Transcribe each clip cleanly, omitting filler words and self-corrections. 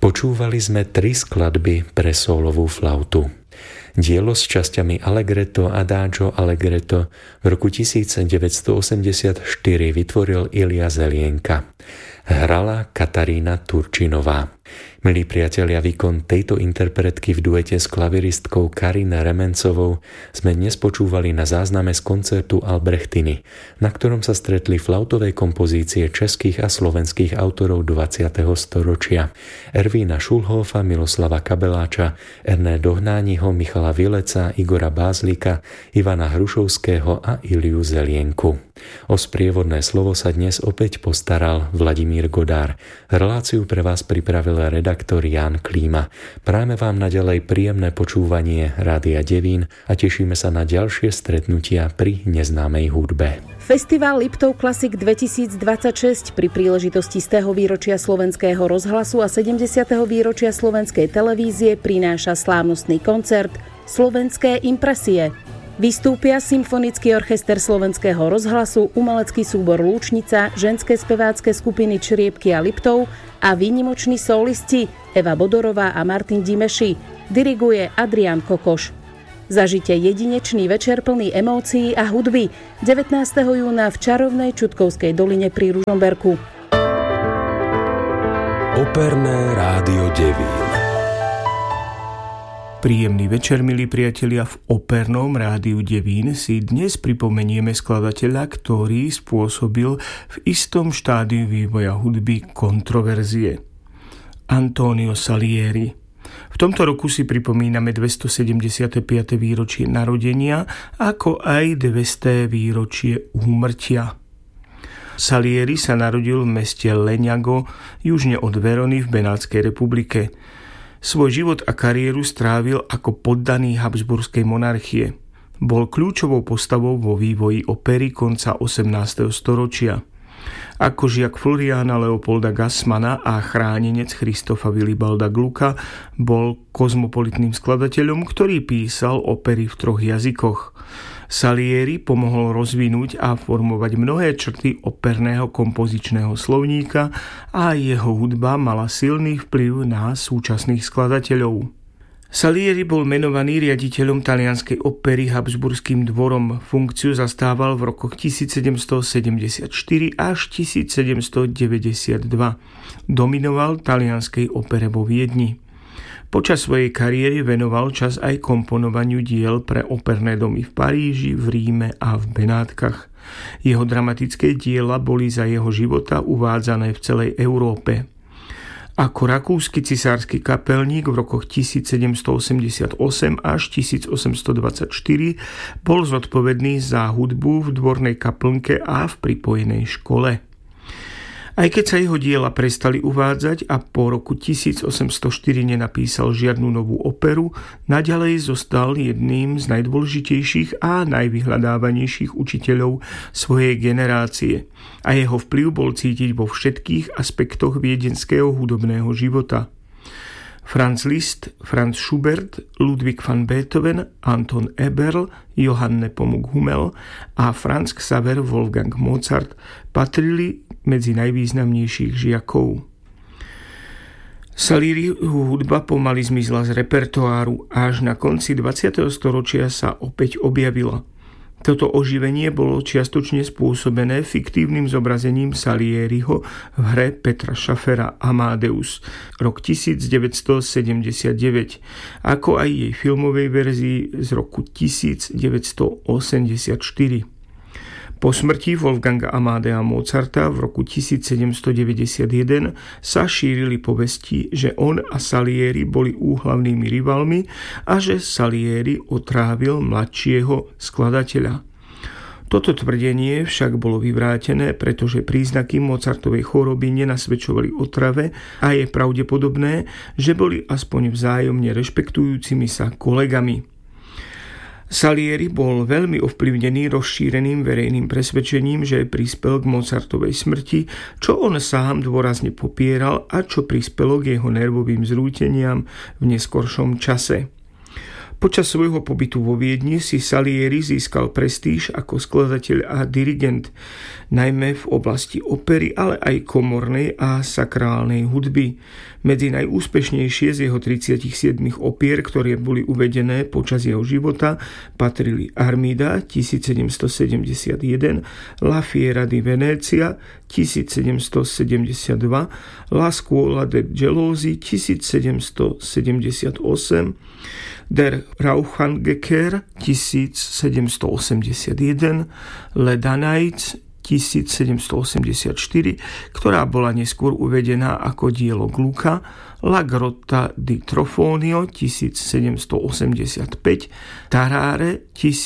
Počúvali sme 3 skladby pre sólovú flautu. Dielo s časťami Allegretto, Adagio, Allegretto v roku 1984 vytvoril Ilja Zelienka. Hrala Katarína Turčinová. Milí priatelia, výkon tejto interpretky v duete s klaviristkou Karin Remencovou sme dnes počúvali na zázname z koncertu Albrechtiny, na ktorom sa stretli flautové kompozície českých a slovenských autorov 20. storočia. Ervína Šulhofa, Miloslava Kabeláča, Erné Dohnániho, Michala Vileca, Igora Bázlika, Ivana Hrušovského a Iliu Zelienku. O sprievodné slovo sa dnes opäť postaral Vladimír Godár. Reláciu pre vás pripravil redaktor Ján Klíma. Práve vám naďalej príjemné počúvanie Rádia Devín a tešíme sa na ďalšie stretnutia pri neznámej hudbe. Festival Liptov Classic 2026 pri príležitosti 100. výročia Slovenského rozhlasu a 70. výročia Slovenskej televízie prináša slávnostný koncert Slovenské impresie. Vystúpia Symfonický orchester Slovenského rozhlasu, umelecký súbor Lúčnica, ženské spevácké skupiny Čriepky a Liptov a výnimoční solisti Eva Bodorová a Martin Dimeši. Diriguje Adrián Kokoš. Zažite jedinečný večer plný emócií a hudby 19. júna v čarovnej Čutkovskej doline pri Ružomberku. Operné rádio Devín. Príjemný večer, milí priatelia, v Opernom rádiu Devín si dnes pripomenieme skladateľa, ktorý spôsobil v istom štádiu vývoja hudby kontroverzie. Antonio Salieri. V tomto roku si pripomíname 275. výročie narodenia, ako aj 200. výročie úmrtia. Salieri sa narodil v meste Legnago, južne od Verony v Benátskej republike. Svoj život a kariéru strávil ako poddaný Habsburskej monarchie. Bol kľúčovou postavou vo vývoji opery konca 18. storočia. Ako žiak Floriana Leopolda Gassmana a chránenec Christofa Willibalda Glucka bol kozmopolitným skladateľom, ktorý písal opery v 3 jazykoch. Salieri pomohol rozvinúť a formovať mnohé črty operného kompozičného slovníka a jeho hudba mala silný vplyv na súčasných skladateľov. Salieri bol menovaný riaditeľom talianskej opery Habsburským dvorom. Funkciu zastával v rokoch 1774 až 1792. Dominoval talianskej opere vo Viedni. Počas svojej kariéry venoval čas aj komponovaniu diel pre operné domy v Paríži, v Ríme a v Benátkach. Jeho dramatické diela boli za jeho života uvádzané v celej Európe. Ako rakúsky cisársky kapelník v rokoch 1788 až 1824 bol zodpovedný za hudbu v dvornej kaplnke a v pripojenej škole. Aj keď sa jeho diela prestali uvádzať a po roku 1804 nenapísal žiadnu novú operu, naďalej zostal jedným z najdôležitejších a najvyhľadávanejších učiteľov svojej generácie a jeho vplyv bol cítiť vo všetkých aspektoch viedenského hudobného života. Franz Liszt, Franz Schubert, Ludwig van Beethoven, Anton Eberl, Johann Nepomuk Hummel a Franz Xaver Wolfgang Mozart patrili medzi najvýznamnejších žiakov. Salieriho hudba pomaly zmizla z repertoáru a až na konci 20. storočia sa opäť objavila. Toto oživenie bolo čiastočne spôsobené fiktívnym zobrazením Salieriho v hre Petra Schaffera Amadeus, rok 1979, ako aj jej filmovej verzii z roku 1984. Po smrti Wolfganga Amadea Mozarta v roku 1791 sa šírili povesti, že on a Salieri boli úhlavnými rivalmi a že Salieri otrávil mladšieho skladateľa. Toto tvrdenie však bolo vyvrátené, pretože príznaky Mozartovej choroby nenasvedčovali otrave a je pravdepodobné, že boli aspoň vzájomne rešpektujúcimi sa kolegami. Salieri bol veľmi ovplyvnený rozšíreným verejným presvedčením, že prispel k Mozartovej smrti, čo on sám dôrazne popieral a čo prispelo k jeho nervovým zrúteniam v neskoršom čase. Počas svojho pobytu vo Viedni si Salieri získal prestíž ako skladateľ a dirigent, najmä v oblasti opery, ale aj komornej a sakrálnej hudby. Medzi najúspešnejšie z jeho 37 opier, ktoré boli uvedené počas jeho života, patrili Armida 1771, La Fiera di Venezia 1772, La Scuola de Gelosi 1778, Der Rauchangekehrer 1781, Le Danaids 1784, ktorá bola neskôr uvedená ako dielo Glucka, La Grotta di Trofonio 1785, Tarare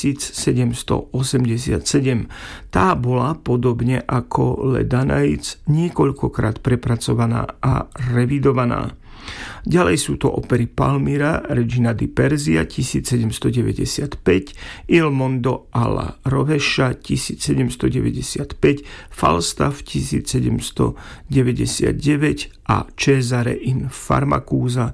1787. Tá bola podobne ako Le Danaids niekoľkokrát prepracovaná a revidovaná. Ďalej sú to opery Palmira, Regina di Perzia 1795, Il Mondo alla Rovescia 1795, Falstaff 1799 a Cesare in Farmacusa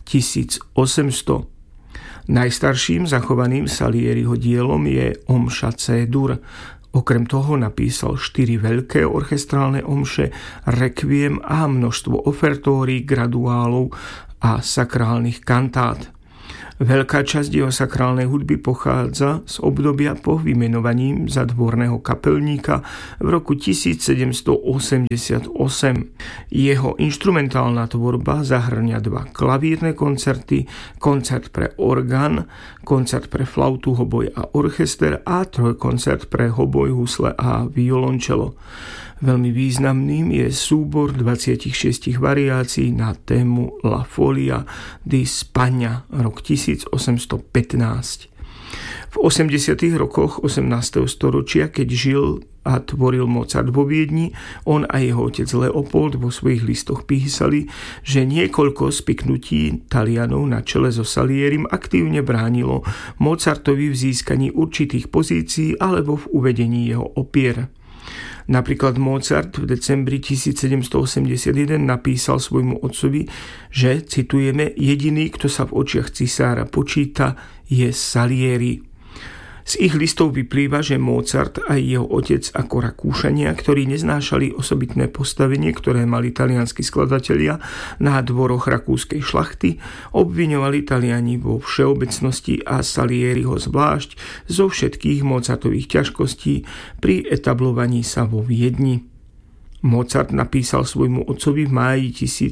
1800. Najstarším zachovaným Salieriho dielom je Omša C-dur. Okrem toho napísal 4 veľké orchestrálne omše, rekviem a množstvo ofertórií, graduálov a sakrálnych kantát. Veľká časť jeho sakrálnej hudby pochádza z obdobia po vymenovaní za dvorného kapelníka v roku 1788. Jeho inštrumentálna tvorba zahrňa 2 klavírne koncerty, koncert pre orgán, koncert pre flautu, hoboj a orchester a trojkoncert pre hoboj, husle a violončelo. Veľmi významným je súbor 26 variácií na tému La Folia di Spagna, rok 1815. V 80. rokoch 18. storočia, keď žil a tvoril Mozart vo Viedni, on a jeho otec Leopold vo svojich listoch písali, že niekoľko spiknutí Talianov na čele so Salierim aktívne bránilo Mozartovi v získaní určitých pozícií alebo v uvedení jeho opier. Napríklad Mozart v decembri 1781 napísal svojmu otcovi, že, citujeme, jediný, kto sa v očiach cisára počíta, je Salieri. Z ich listov vyplýva, že Mozart a jeho otec ako Rakúšania, ktorí neznášali osobitné postavenie, ktoré mali talianski skladatelia na dvoroch rakúskej šlachty, obviňovali Taliani vo všeobecnosti a Salieriho zvlášť zo všetkých Mozartových ťažkostí pri etablovaní sa vo Viedni. Mozart napísal svojmu otcovi v máji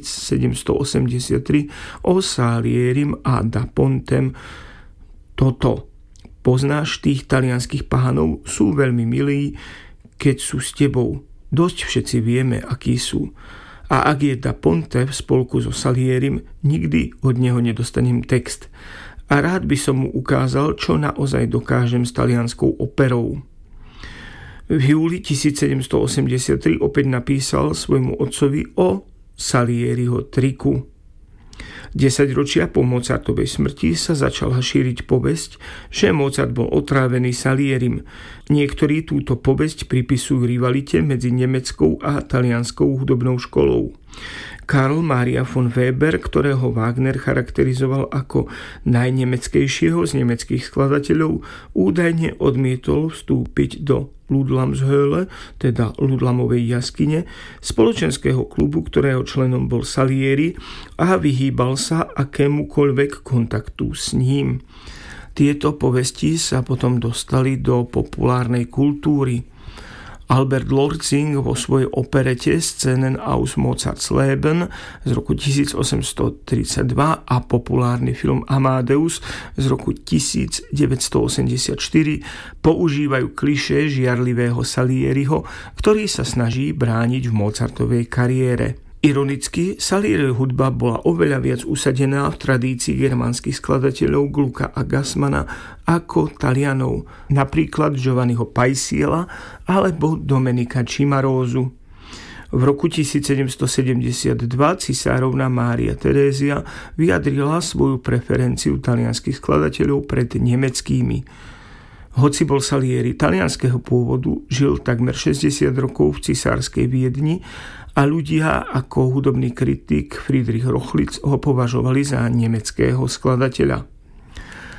1783 o Salierim a da Pontem toto: poznáš tých talianských pánov, sú veľmi milí, keď sú s tebou. Dosť všetci vieme, akí sú. A ak je da Ponte v spolku so Salierim, nikdy od neho nedostanem text. A rád by som mu ukázal, čo naozaj dokážem s talianskou operou. V júli 1783 opäť napísal svojmu otcovi o Salieriho triku. 10 ročia po Mozartovej smrti sa začala šíriť povesť, že Mozart bol otrávený Salierim. Niektorí túto povesť pripisujú rivalite medzi nemeckou a talianskou hudobnou školou. Karl Maria von Weber, ktorého Wagner charakterizoval ako najnemeckejšieho z nemeckých skladateľov, údajne odmietol vstúpiť do Ludlamshöhle, teda Ludlamovej jaskyne, spoločenského klubu, ktorého členom bol Salieri, a vyhýbal sa akémukoľvek kontaktu s ním. Tieto povesti sa potom dostali do populárnej kultúry. Albert Lortzing vo svojej operete Szenen aus Mozarts Leben z roku 1832 a populárny film Amadeus z roku 1984 používajú klišé žiarlivého Salieriho, ktorý sa snaží brániť v Mozartovej kariére. Ironicky, Salieriho hudba bola oveľa viac usadená v tradícii germánskych skladateľov Glucka a Gassmana ako Talianov, napríklad Giovanniho Paisiela alebo Domenica Cimarosu. V roku 1772 cisárovna Mária Terézia vyjadrila svoju preferenciu talianskych skladateľov pred nemeckými. Hoci bol Salieri talianského pôvodu, žil takmer 60 rokov v cisárskej Viedni a ľudia ako hudobný kritik Friedrich Rochlitz ho považovali za nemeckého skladateľa.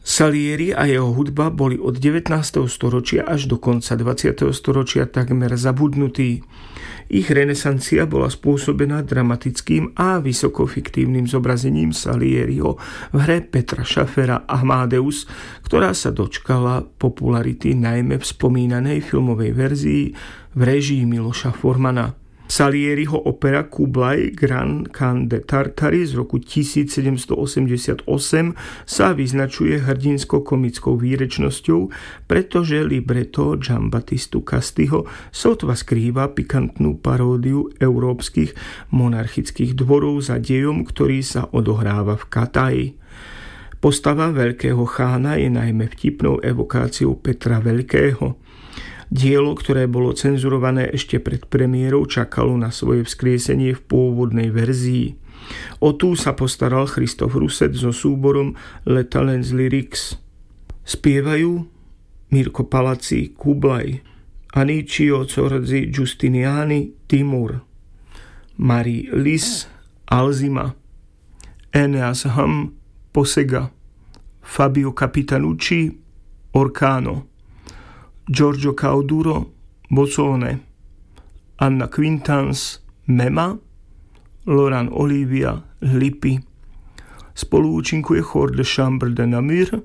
Salieri a jeho hudba boli od 19. storočia až do konca 20. storočia takmer zabudnutí. Ich renesancia bola spôsobená dramatickým a vysokofiktívnym zobrazením Salieriho v hre Petra Schaffera Amadeus, ktorá sa dočkala popularity najmä v spomínanej filmovej verzii v réžii Miloša Formana. Salieriho opera Kublai Grand Khan de Tartary z roku 1788 sa vyznačuje hrdinsko-komickou výrečnosťou, pretože libreto Giambattistu Castiho sotva skrýva pikantnú paródiu európskych monarchických dvorov za dejom, ktorý sa odohráva v Kataji. Postava veľkého chána je najmä vtipnou evokáciou Petra Veľkého. Dielo, ktoré bolo cenzurované ešte pred premiérou, čakalo na svoje vzkriesenie v pôvodnej verzii. O tú sa postaral Christoph Russet so súborom Le Talents Lyrics. Spievajú Mirko Palazzi Kublai, Anicio Zorzi Giustiniani Timur, Marie Lis Alzima, Eneas Ham Posega, Fabio Capitanucci Orcano, Giorgio Cauduro Bozzone, Anna Quintans Mema, Laurent Olivia Lippi. Spoluúčinkuje Chor de Chambre de Namur,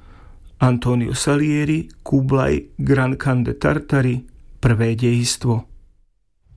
Antonio Salieri Kublai Grand Khan de Tartary, prvé dejstvo.